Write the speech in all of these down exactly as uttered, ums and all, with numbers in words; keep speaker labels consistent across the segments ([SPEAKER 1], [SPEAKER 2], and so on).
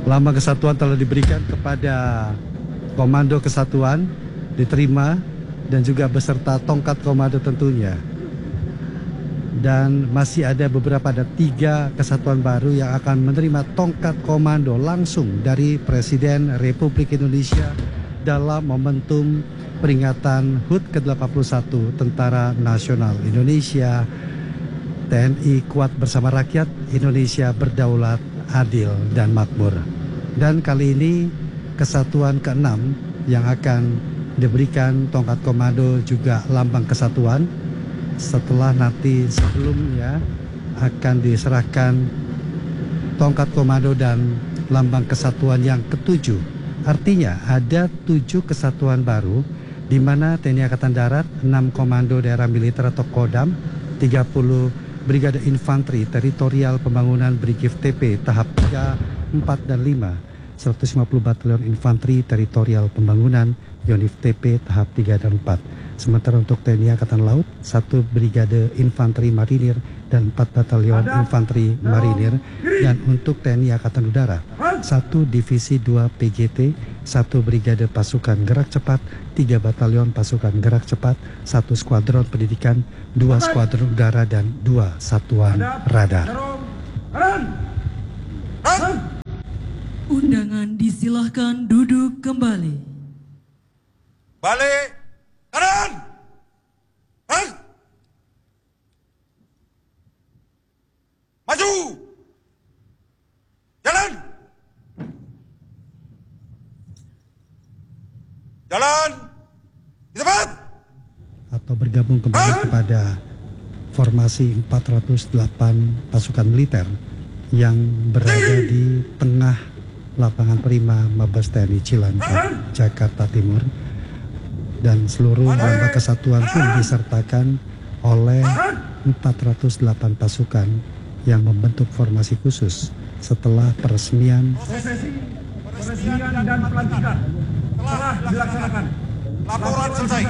[SPEAKER 1] Lambang kesatuan telah diberikan kepada Komando Kesatuan, diterima, dan juga beserta tongkat komando tentunya. Dan masih ada beberapa, ada tiga kesatuan baru yang akan menerima tongkat komando langsung dari Presiden Republik Indonesia dalam momentum peringatan H U T ke delapan puluh satu Tentara Nasional Indonesia. T N I kuat bersama rakyat, Indonesia berdaulat, adil, dan makmur. Dan kali ini kesatuan keenam yang akan diberikan tongkat komando juga lambang kesatuan, setelah nanti sebelumnya akan diserahkan tongkat komando dan lambang kesatuan yang ketujuh. Artinya ada tujuh kesatuan baru, di mana T N I Angkatan Darat, enam Komando Daerah Militer atau Kodam, tiga puluh Brigade Infanteri Teritorial Pembangunan Brigif T P tahap tiga, empat, dan lima, seratus lima puluh Batalion Infanteri Teritorial Pembangunan Yonif T P tahap tiga dan empat. Sementara untuk T N I Angkatan Laut, satu Brigade Infanteri Marinir dan empat Batalion Infanteri Marinir. Dan untuk T N I Angkatan Udara, satu Divisi dua P G T, satu Brigade Pasukan Gerak Cepat, tiga Batalion Pasukan Gerak Cepat, satu Skuadron Pendidikan, dua Skuadron Udara, dan dua Satuan Radar.
[SPEAKER 2] Undangan disilahkan duduk kembali.
[SPEAKER 3] Balik kanan. Hah? Maju. Jalan. Jalan. Di tempat.
[SPEAKER 1] Atau bergabung kembali Hah? kepada formasi empat ratus delapan pasukan militer yang berada di tengah lapangan Prima Mabes T N I Cilangkap, Jakarta Timur. Dan seluruh lambang kesatuan pun disertakan oleh empat ratus delapan pasukan yang membentuk formasi khusus setelah peresmian
[SPEAKER 3] Peresmian dan pelantikan telah dilaksanakan. Laporan selesai.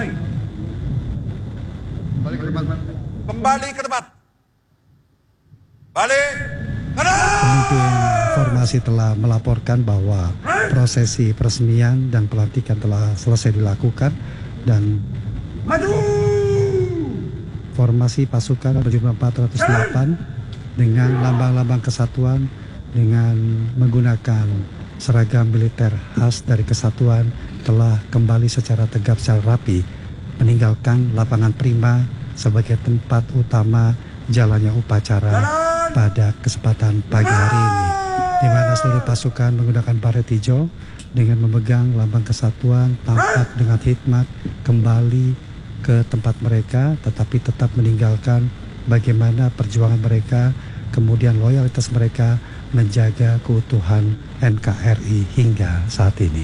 [SPEAKER 3] Kembali ke tempat. Kembali ke tempat. Balik.
[SPEAKER 1] Pemimpin formasi telah melaporkan bahwa prosesi peresmian dan pelantikan telah selesai dilakukan, dan
[SPEAKER 3] maju.
[SPEAKER 1] Formasi pasukan berjumlah empat ratus delapan dengan lambang-lambang kesatuan dengan menggunakan seragam militer khas dari kesatuan telah kembali secara tegap secara rapi meninggalkan lapangan Prima sebagai tempat utama jalannya upacara pada kesempatan pagi hari ini, di mana seluruh pasukan menggunakan baret hijau dengan memegang lambang kesatuan, tampak dengan hikmat kembali ke tempat mereka, tetapi tetap meninggalkan bagaimana perjuangan mereka, kemudian loyalitas mereka menjaga keutuhan N K R I hingga saat ini.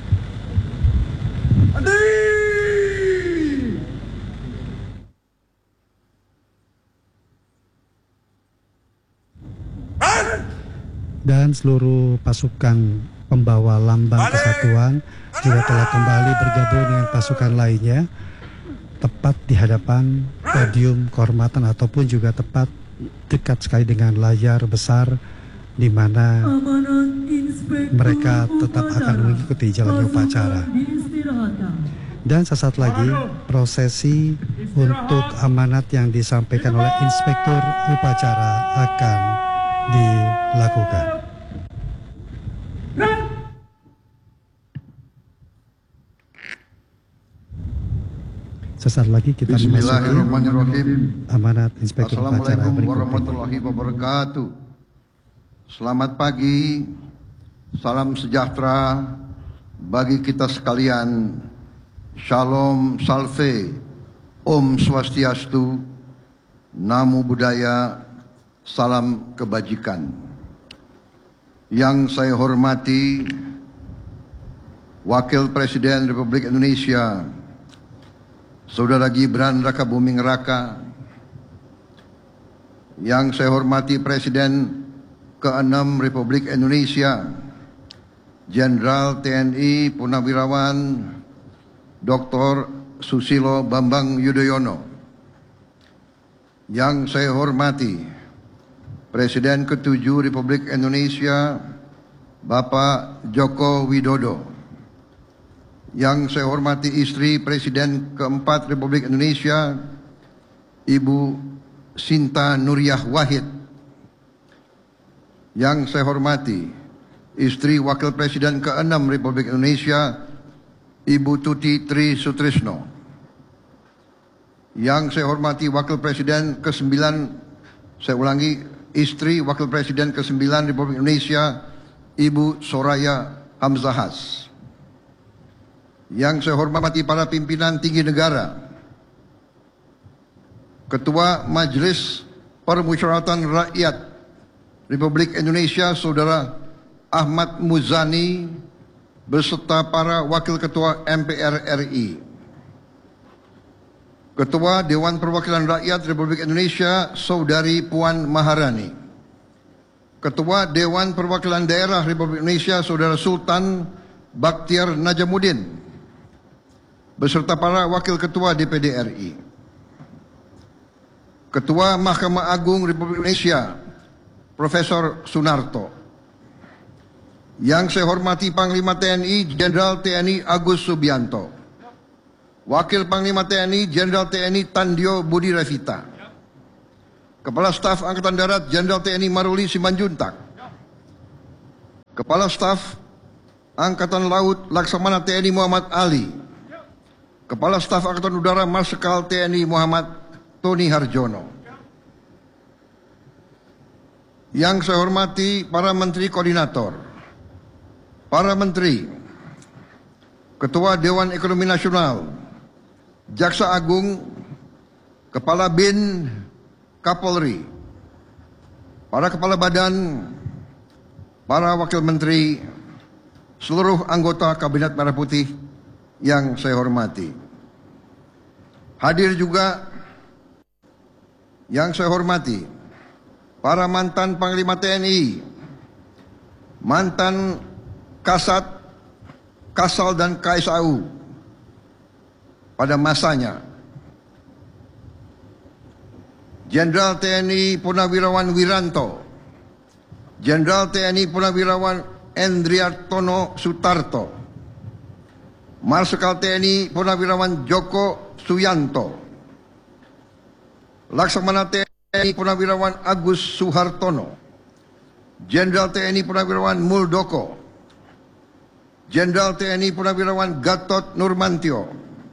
[SPEAKER 1] Dan seluruh pasukan pembawa lambang kesatuan juga telah kembali bergabung dengan pasukan lainnya tepat di hadapan podium kehormatan ataupun juga tepat dekat sekali dengan layar besar di mana mereka tetap akan mengikuti jalannya upacara. Dan sesaat lagi prosesi untuk amanat yang disampaikan oleh Inspektur Upacara akan dilakukan. Sesaat lagi kita memasuki amanat Inspektur Upacara
[SPEAKER 4] Assalamualaikum warahmatullahi wabarakatuh. Selamat pagi, salam sejahtera bagi kita sekalian. Shalom, salve, Om Swastiastu, Namo Buddhaya, salam kebajikan. Yang saya hormati Wakil Presiden Republik Indonesia Saudara Gibran Rakabuming Raka, yang saya hormati Presiden keenam Republik Indonesia Jenderal T N I Purnawirawan Doktor Susilo Bambang Yudhoyono, yang saya hormati Presiden ketujuh Republik Indonesia Bapak Joko Widodo. Yang saya hormati istri Presiden keempat Republik Indonesia, Ibu Sinta Nuriyah Wahid. Yang saya hormati istri Wakil Presiden keenam Republik Indonesia, Ibu Tuti Tri Sutrisno. Yang saya hormati Wakil Presiden kesembilan, saya ulangi, istri Wakil Presiden kesembilan Republik Indonesia, Ibu Soraya Hamzahas. Yang saya hormati para pimpinan tinggi negara, Ketua Majelis Permusyawaratan Rakyat Republik Indonesia Saudara Ahmad Muzani beserta para Wakil Ketua M P R R I, Ketua Dewan Perwakilan Rakyat Republik Indonesia Saudari Puan Maharani, Ketua Dewan Perwakilan Daerah Republik Indonesia Saudara Sultan Bakhtiar Najamuddin beserta para Wakil Ketua D P D R I, Ketua Mahkamah Agung Republik Indonesia Profesor Sunarto. Yang saya hormati Panglima T N I Jenderal T N I Agus Subianto, Wakil Panglima T N I Jenderal T N I Tandio Budi Revita, Kepala Staf Angkatan Darat Jenderal T N I Maruli Simanjuntak, Kepala Staf Angkatan Laut Laksamana T N I Muhammad Ali, Kepala Staf Angkatan Udara Marsikal T N I Muhammad Tony Harjono. Yang saya hormati para Menteri Koordinator, para Menteri, Ketua Dewan Ekonomi Nasional, Jaksa Agung, Kepala Bin, Kapolri, para Kepala Badan, para Wakil Menteri, seluruh anggota Kabinet Merah Putih yang saya hormati. Hadir juga yang saya hormati para mantan Panglima T N I, mantan Kasat, Kasal dan K S A U pada masanya. Jenderal T N I Purnawirawan Wiranto, Jenderal T N I Purnawirawan Endriartono Sutarto, Marsikal T N I Purnawirawan Joko Suyanto, Laksamana T N I Purnawirawan Agus Suhartono, Jenderal T N I Purnawirawan Muldoko, Jenderal T N I Purnawirawan Gatot Nurmantio,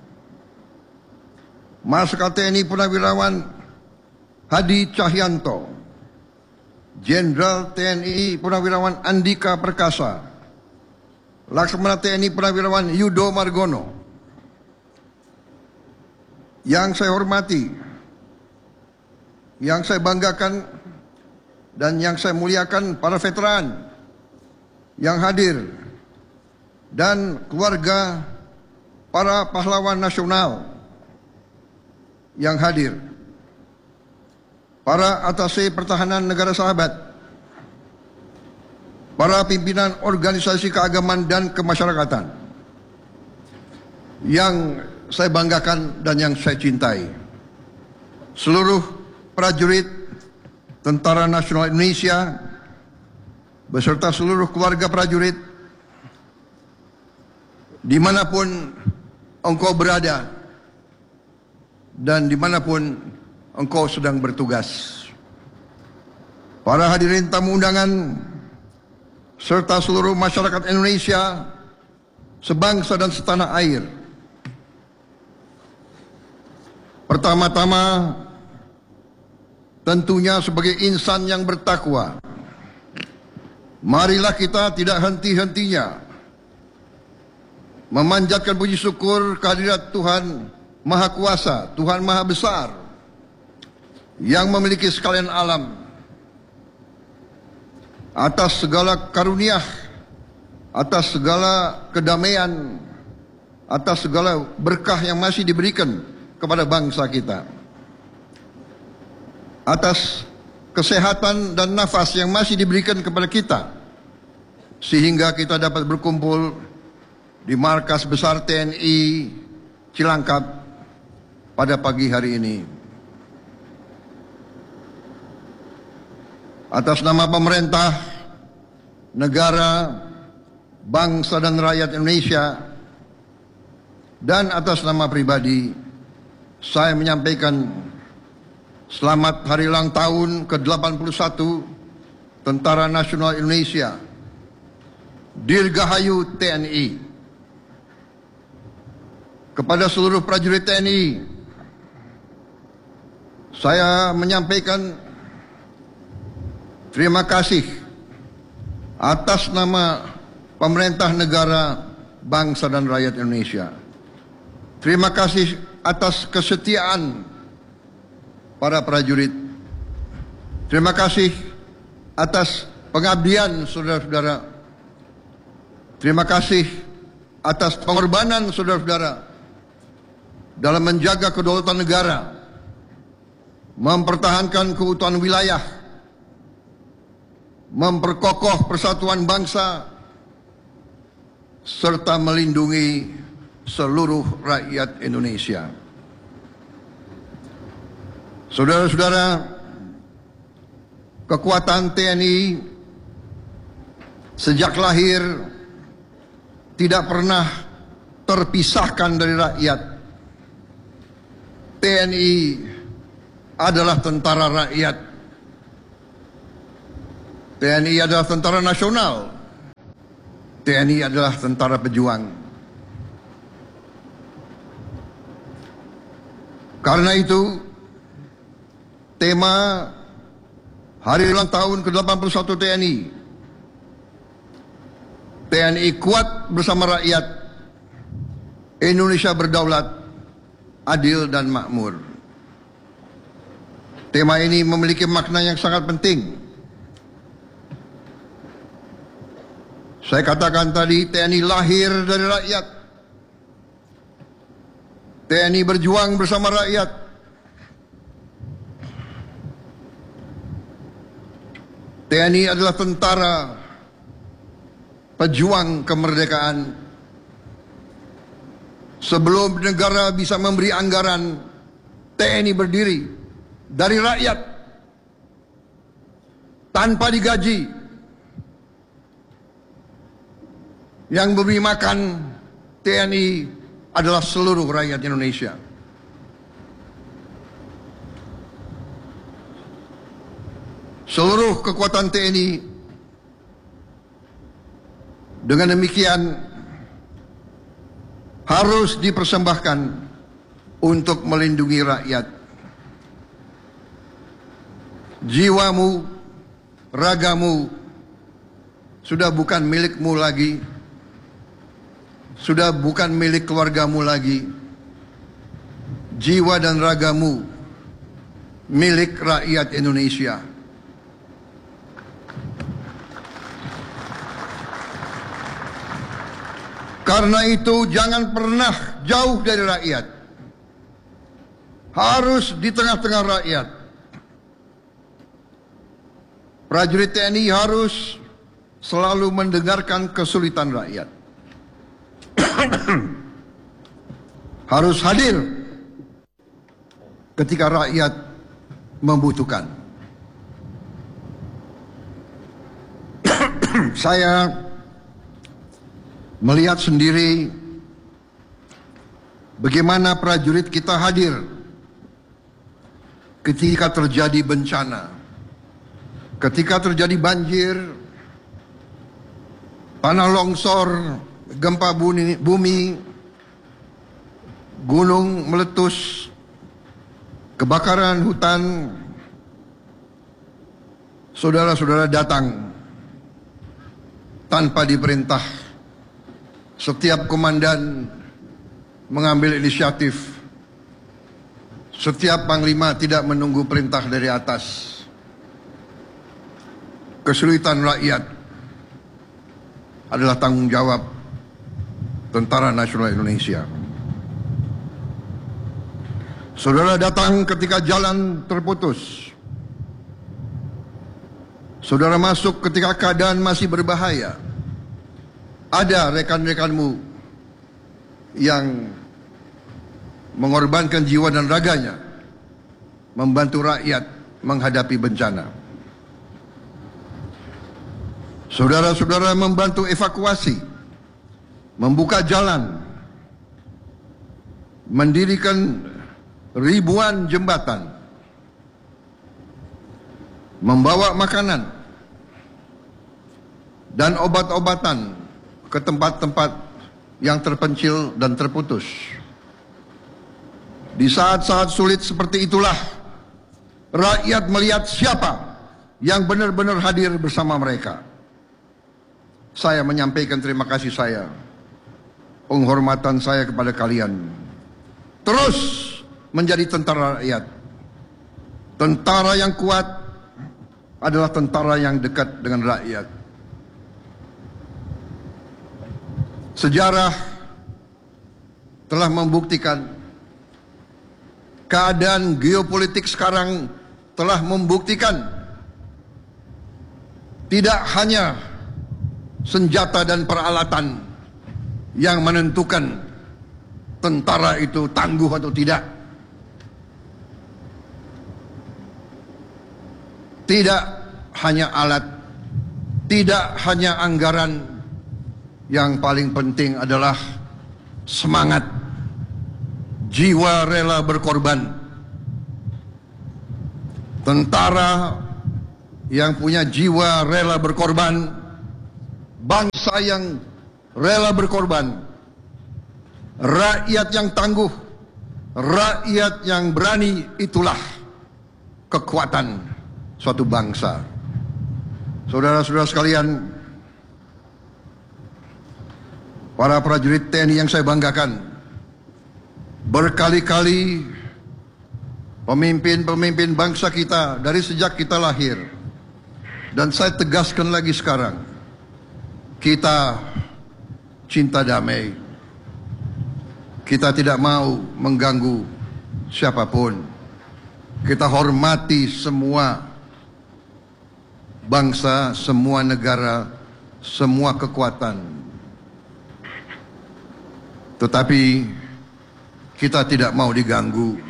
[SPEAKER 4] Marsikal T N I Purnawirawan Hadi Cahyanto, Jenderal T N I Purnawirawan Andika Perkasa, Laksamana T N I Purnawirawan Yudo Margono. Yang saya hormati, yang saya banggakan, dan yang saya muliakan para veteran yang hadir dan keluarga para pahlawan nasional yang hadir, para atase pertahanan negara sahabat, para pimpinan organisasi keagamaan dan kemasyarakatan yang saya banggakan dan yang saya cintai, seluruh prajurit Tentara Nasional Indonesia beserta seluruh keluarga prajurit dimanapun engkau berada dan dimanapun engkau sedang bertugas. Para hadirin tamu undangan serta seluruh masyarakat Indonesia sebangsa dan setanah air. Pertama-tama, tentunya sebagai insan yang bertakwa, marilah kita tidak henti-hentinya memanjatkan puji syukur kehadirat Tuhan Maha Kuasa, Tuhan Maha Besar, yang memiliki sekalian alam, atas segala karunia, atas segala kedamaian, atas segala berkah yang masih diberikan kepada bangsa kita, atas kesehatan dan nafas yang masih diberikan kepada kita, sehingga kita dapat berkumpul di markas besar T N I Cilangkap pada pagi hari ini. Atas nama pemerintah negara, bangsa dan rakyat Indonesia, dan atas nama pribadi saya menyampaikan selamat hari ulang tahun ke delapan puluh satu Tentara Nasional Indonesia, Dirgahayu T N I. Kepada seluruh prajurit T N I, saya menyampaikan terima kasih atas nama pemerintah negara, bangsa dan rakyat Indonesia. Terima kasih atas kesetiaan para prajurit. Terima kasih atas pengabdian saudara-saudara. Terima kasih atas pengorbanan saudara-saudara dalam menjaga kedaulatan negara, mempertahankan keutuhan wilayah, memperkokoh persatuan bangsa, serta melindungi seluruh rakyat Indonesia. Saudara-saudara, kekuatan T N I sejak lahir tidak pernah terpisahkan dari rakyat. T N I adalah tentara rakyat. T N I adalah tentara nasional. T N I adalah tentara pejuang. Karena itu, tema hari ulang tahun ke delapan puluh satu T N I, T N I kuat bersama rakyat, Indonesia berdaulat, adil dan makmur. Tema ini memiliki makna yang sangat penting. Saya katakan tadi, T N I lahir dari rakyat. T N I berjuang bersama rakyat. T N I adalah tentara pejuang kemerdekaan. Sebelum negara bisa memberi anggaran, T N I berdiri dari rakyat tanpa digaji. Yang memberi makan T N I adalah seluruh rakyat Indonesia. Seluruh kekuatan T N I dengan demikian harus dipersembahkan untuk melindungi rakyat. Jiwamu, ragamu sudah bukan milikmu lagi, sudah bukan milik keluargamu lagi. Jiwa dan ragamu milik rakyat Indonesia. Karena itu jangan pernah jauh dari rakyat. Harus di tengah-tengah rakyat. Prajurit T N I harus selalu mendengarkan kesulitan rakyat. Harus hadir ketika rakyat membutuhkan. Saya melihat sendiri bagaimana prajurit kita hadir ketika terjadi bencana, ketika terjadi banjir, tanah longsor, gempa bumi, gunung meletus, kebakaran hutan. Saudara-saudara datang tanpa diperintah. Setiap komandan mengambil inisiatif. Setiap panglima tidak menunggu perintah dari atas. Kesulitan rakyat adalah tanggung jawab Tentara Nasional Indonesia. Saudara datang ketika jalan terputus. Saudara masuk ketika keadaan masih berbahaya. Ada rekan-rekanmu yang mengorbankan jiwa dan raganya membantu rakyat menghadapi bencana. Saudara-saudara membantu evakuasi, membuka jalan, mendirikan ribuan jembatan, membawa makanan dan obat-obatan ke tempat-tempat yang terpencil dan terputus. Di saat-saat sulit seperti itulah rakyat melihat siapa yang benar-benar hadir bersama mereka. Saya menyampaikan terima kasih saya, penghormatan saya kepada kalian. Terus menjadi tentara rakyat. Tentara yang kuat adalah tentara yang dekat dengan rakyat. Sejarah telah membuktikan, keadaan geopolitik sekarang telah membuktikan, tidak hanya senjata dan peralatan yang menentukan tentara itu tangguh atau tidak. Tidak hanya alat, tidak hanya anggaran, yang paling penting adalah semangat, jiwa rela berkorban. Tentara yang punya jiwa rela berkorban, bangsa yang rela berkorban, rakyat yang tangguh, rakyat yang berani, itulah kekuatan suatu bangsa. Saudara-saudara sekalian, para prajurit T N I yang saya banggakan, berkali-kali pemimpin-pemimpin bangsa kita dari sejak kita lahir, dan saya tegaskan lagi sekarang, kita cinta damai. Kita tidak mau mengganggu siapapun. Kita hormati semua bangsa, semua negara, semua kekuatan. Tetapi kita tidak mau diganggu.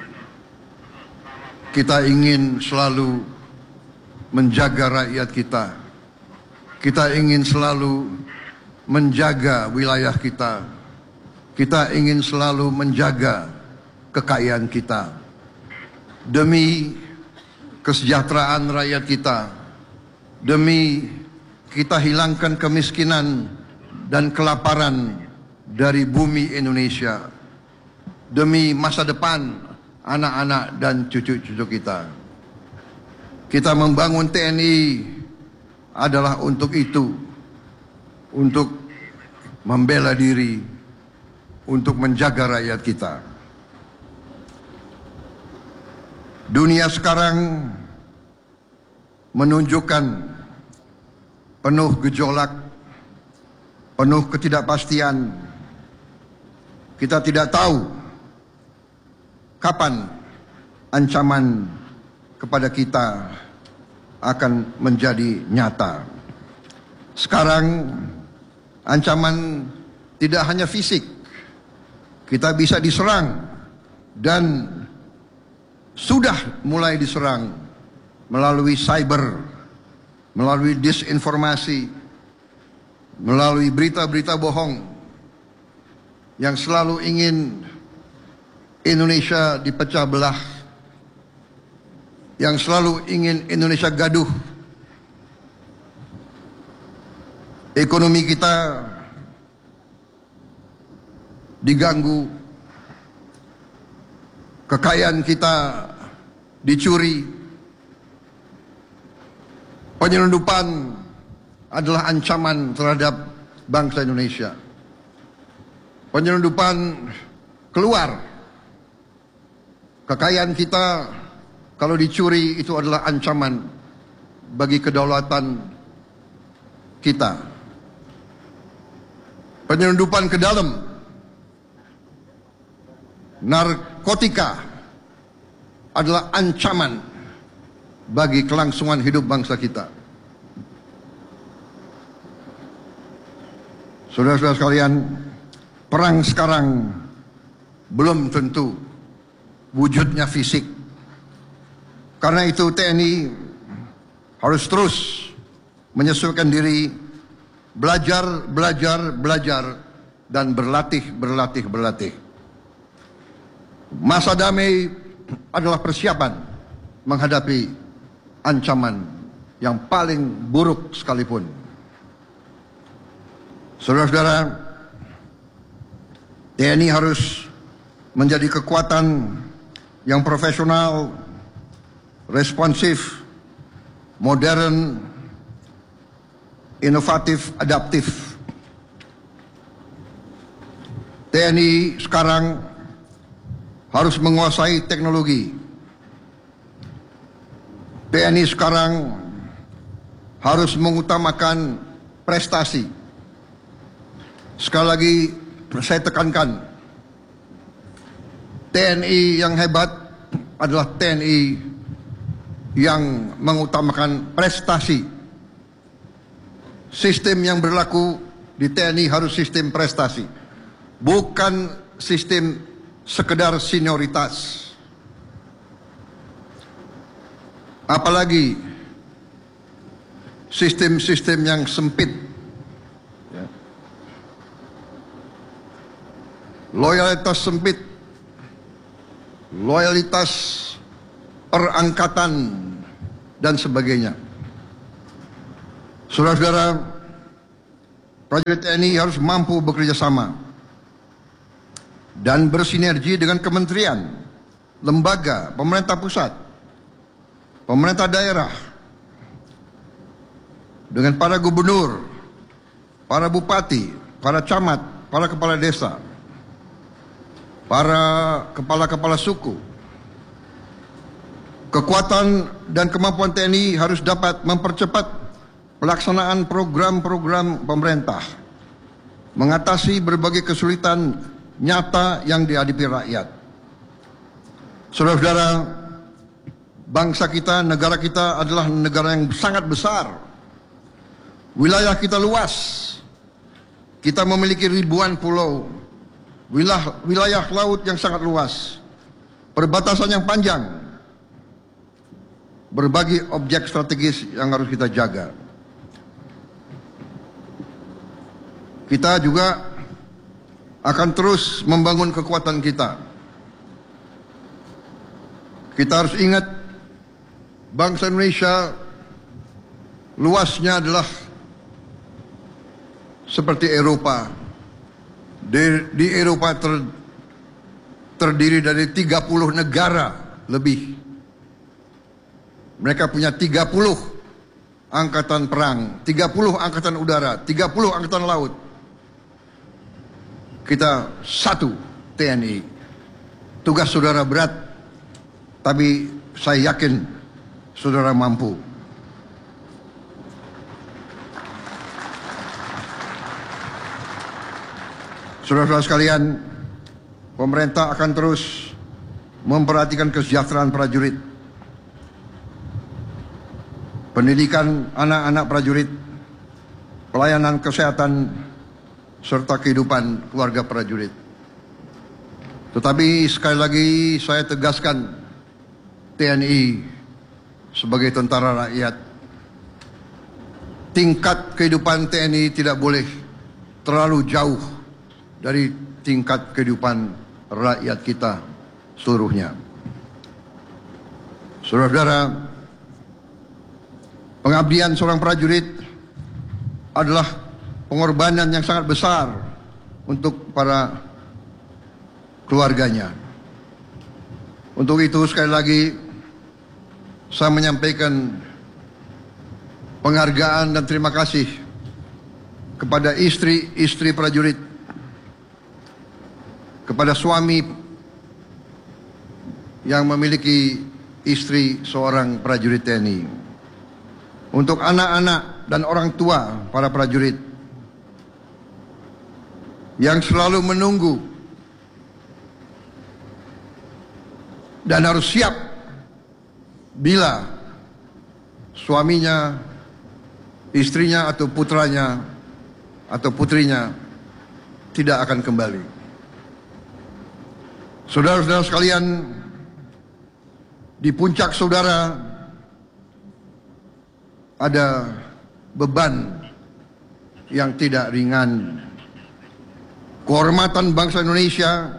[SPEAKER 4] Kita ingin selalu menjaga rakyat kita. Kita ingin selalu menjaga wilayah kita. Kita ingin selalu menjaga kekayaan kita. Demi kesejahteraan rakyat kita. Demi kita hilangkan kemiskinan dan kelaparan dari bumi Indonesia. Demi masa depan anak-anak dan cucu-cucu kita. Kita membangun T N I adalah untuk itu, untuk membela diri, untuk menjaga rakyat kita. Dunia sekarang menunjukkan penuh gejolak, penuh ketidakpastian. Kita tidak tahu kapan ancaman kepada kita akan menjadi nyata. Sekarang ancaman tidak hanya fisik, kita bisa diserang dan sudah mulai diserang melalui cyber, melalui disinformasi, melalui berita-berita bohong yang selalu ingin Indonesia dipecah belah, yang selalu ingin Indonesia gaduh. Ekonomi kita diganggu, kekayaan kita dicuri, penyelundupan adalah ancaman terhadap bangsa Indonesia. Penyelundupan keluar, kekayaan kita kalau dicuri itu adalah ancaman bagi kedaulatan kita. Penyelundupan ke dalam, narkotika adalah ancaman bagi kelangsungan hidup bangsa kita. Saudara-saudara sekalian, perang sekarang belum tentu wujudnya fisik. Karena itu T N I harus terus menyesuaikan diri belajar, belajar, belajar, dan berlatih, berlatih, berlatih. Masa damai adalah persiapan menghadapi ancaman yang paling buruk sekalipun. Saudara-saudara, T N I harus menjadi kekuatan yang profesional, responsif, modern, inovatif, adaptif. T N I sekarang harus menguasai teknologi. T N I sekarang harus mengutamakan prestasi. Sekali lagi saya tekankan, T N I yang hebat adalah T N I yang mengutamakan prestasi. Sistem yang berlaku di T N I harus sistem prestasi, bukan sistem sekedar senioritas. Apalagi sistem-sistem yang sempit, ya. Loyalitas sempit, loyalitas perangkatan, dan sebagainya. Saudara-saudara, prajurit T N I harus mampu bekerja sama dan bersinergi dengan kementerian, lembaga, pemerintah pusat, pemerintah daerah, dengan para gubernur, para bupati, para camat, para kepala desa, para kepala-kepala suku. Kekuatan dan kemampuan T N I harus dapat mempercepat pelaksanaan program-program pemerintah, mengatasi berbagai kesulitan nyata yang dihadapi rakyat. Saudara-saudara, bangsa kita, negara kita adalah negara yang sangat besar. Wilayah kita luas. Kita memiliki ribuan pulau, wilayah, wilayah laut yang sangat luas, perbatasan yang panjang, berbagai objek strategis yang harus kita jaga. Kita juga akan terus membangun kekuatan kita. Kita harus ingat, bangsa Indonesia luasnya adalah seperti Eropa. Di, di Eropa ter, terdiri dari tiga puluh negara lebih. Mereka punya tiga puluh angkatan perang, tiga puluh angkatan udara, tiga puluh angkatan laut. Kita satu T N I. Tugas saudara berat, tapi saya yakin saudara mampu. Saudara-saudara sekalian, pemerintah akan terus memperhatikan kesejahteraan prajurit, pendidikan anak-anak prajurit, pelayanan kesehatan, serta kehidupan keluarga prajurit. Tetapi sekali lagi saya tegaskan, T N I sebagai tentara rakyat, tingkat kehidupan T N I tidak boleh terlalu jauh dari tingkat kehidupan rakyat kita seluruhnya. Saudara-saudara, pengabdian seorang prajurit adalah pengorbanan yang sangat besar untuk para keluarganya. Untuk itu sekali lagi saya menyampaikan penghargaan dan terima kasih kepada istri-istri prajurit, kepada suami yang memiliki istri seorang prajurit T N I, untuk anak-anak dan orang tua para prajurit yang selalu menunggu dan harus siap bila suaminya, istrinya atau putranya atau putrinya tidak akan kembali. Saudara-saudara sekalian, di puncak saudara ada beban yang tidak ringan. Kehormatan bangsa Indonesia,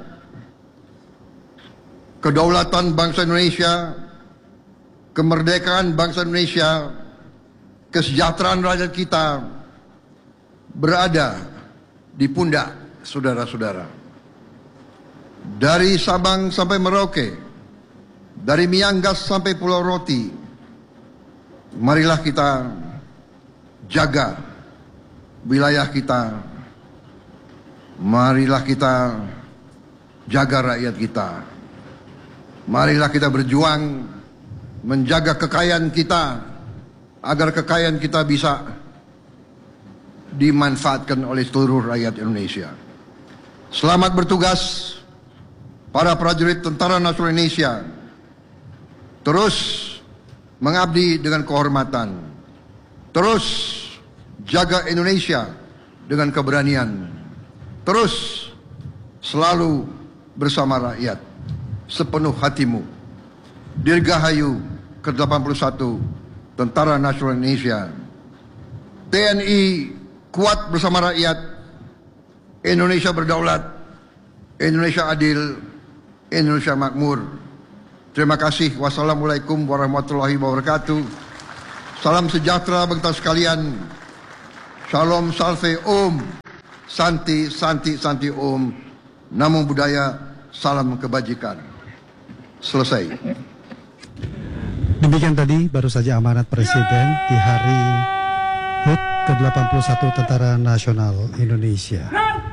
[SPEAKER 4] kedaulatan bangsa Indonesia, kemerdekaan bangsa Indonesia, kesejahteraan rakyat kita berada di pundak saudara-saudara. Dari Sabang sampai Merauke, dari Miangas sampai Pulau Roti, marilah kita jaga wilayah kita. Marilah kita jaga rakyat kita. Marilah kita berjuang menjaga kekayaan kita, agar kekayaan kita bisa dimanfaatkan oleh seluruh rakyat Indonesia. Selamat bertugas para prajurit Tentara Nasional Indonesia. Terus mengabdi dengan kehormatan. Terus jaga Indonesia dengan keberanian. Terus selalu bersama rakyat sepenuh hatimu. Dirgahayu ke delapan puluh satu Tentara Nasional Indonesia. T N I kuat bersama rakyat. Indonesia berdaulat. Indonesia adil. Indonesia makmur. Terima kasih. Wassalamualaikum warahmatullahi wabarakatuh. Salam sejahtera bagi kita sekalian. Shalom, salve, om. Santi, santi, santi, om. Namo Buddhaya. Salam kebajikan. Selesai.
[SPEAKER 1] Demikian tadi baru saja amanat Presiden di hari H U T ke delapan puluh satu Tentara Nasional Indonesia.